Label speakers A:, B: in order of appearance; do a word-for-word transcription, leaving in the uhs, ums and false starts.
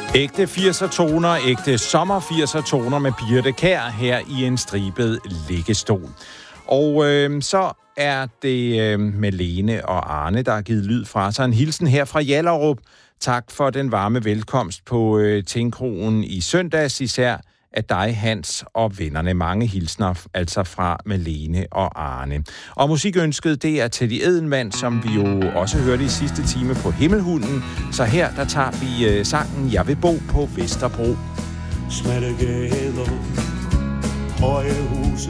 A: Ægte firser-toner, ægte sommer firser-toner med Birthe Kjær her i en stribet liggestol. Og øh, så er det øh, Malene og Arne, der har givet lyd fra sig. En hilsen her fra Hjallerup. Tak for den varme velkomst på øh, Tingkroen i søndags, især af dig, Hans, og vennerne. Mange hilsner, altså fra Malene og Arne. Og musikønsket, det er Teddy Edelmann, som vi jo også hørte i sidste time på Himmelhunden. Så her, der tager vi øh, sangen Jeg vil bo på Vesterbro.
B: Smalle gader, høje huse,